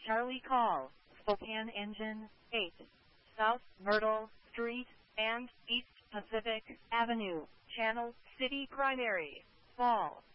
Charlie Call, Spokane Engine, 8, South Myrtle Street, and East Pacific Avenue, Channel City Primary, Fall.